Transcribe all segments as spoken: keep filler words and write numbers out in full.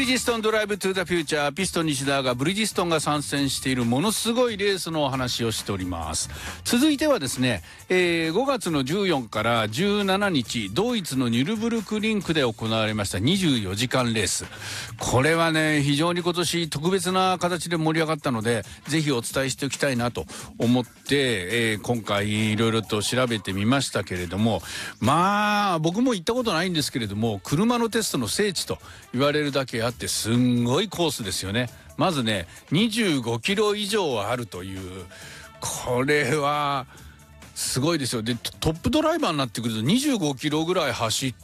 ジストンドライブトゥーザフューチャー、ピストン西田がブリヂストンが参戦しているものすごいレースのお話をしております。続いてはですね、えー、ごがつのじゅうよっかからじゅうしちにちドイツのニュルブルクリンクで行われましたにじゅうよじかんレース。これはね非常に今年特別な形で盛り上がったので、ぜひお伝えしておきたいなと思って、えー、今回いろいろと調べてみましたけれども、まあ僕も行ったことないんですけれども、車のテストの聖地と言われるだけあってすんごいコースですよね。まずねにじゅうごキロ以上あるという、これはすごいですよ。でトップドライバーになってくるとにじゅうごキロぐらい走って、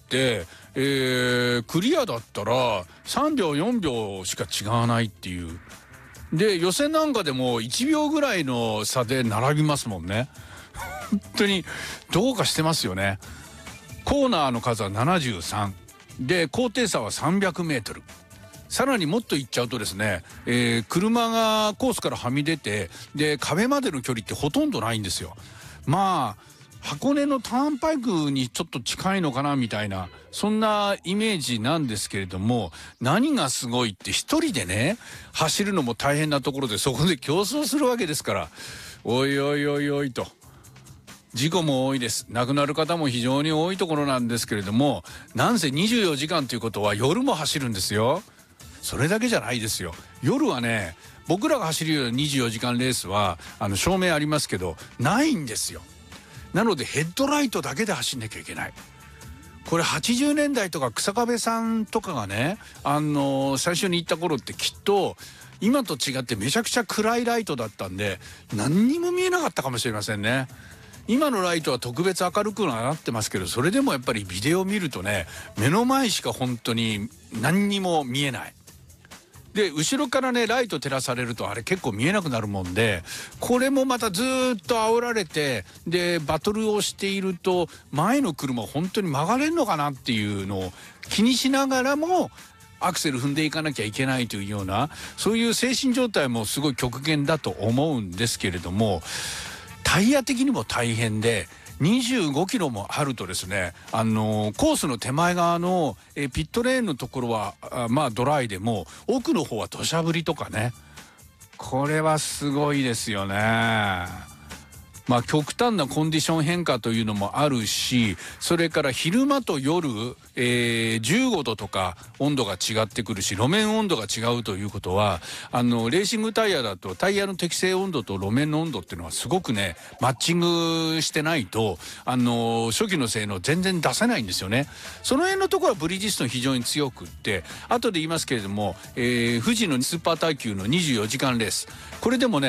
えー、クリアだったらさんびょうよんびょうしか違わないっていう。で予選なんかでもいちびょうぐらいの差で並びますもんね。本当にどうかしてますよね。コーナーの数はななじゅうさんで、高低差はさんびゃくメートル。さらにもっと行っちゃうとですね、えー、車がコースからはみ出て、で壁までの距離ってほとんどないんですよ。まあ箱根のターンパイクにちょっと近いのかなみたいな、そんなイメージなんですけれども、何がすごいって一人でね走るのも大変なところで、そこで競争するわけですから、おいおいおいおいと事故も多いです。亡くなる方も非常に多いところなんですけれども、なんせにじゅうよじかんということは夜も走るんですよ。それだけじゃないですよ。夜はね、僕らが走るようなにじゅうよじかんレースはあの照明ありますけどないんですよ。なのでヘッドライトだけで走んなきゃいけない。これはちじゅうねんだいとか草壁さんとかがね、あのー、最初に行った頃ってきっと今と違ってめちゃくちゃ暗いライトだったんで何にも見えなかったかもしれませんね。今のライトは特別明るくなってますけど、それでもやっぱりビデオを見るとね、目の前しか本当に何にも見えない。で後ろからねライト照らされるとあれ結構見えなくなるもんで、これもまたずっと煽られて、でバトルをしていると前の車本当に曲がれんのかなっていうのを気にしながらもアクセル踏んでいかなきゃいけないというような、そういう精神状態もすごい極限だと思うんですけれども、タイヤ的にも大変で、にじゅうごキロもあるとですね、あのー、コースの手前側のえピットレーンのところはあまあドライでも、奥の方は土砂降りとかね、これはすごいですよね。まあ極端なコンディション変化というのもあるし、それから昼間と夜、えー、じゅうごどとか温度が違ってくるし、路面温度が違うということは、あのレーシングタイヤだとタイヤの適正温度と路面の温度っていうのはすごくねマッチングしてないと、あの初期の性能全然出せないんですよね。その辺のところはブリヂストン非常に強くって、後で言いますけれども、えー、富士のスーパー耐久のにじゅうよじかんレース、これでもね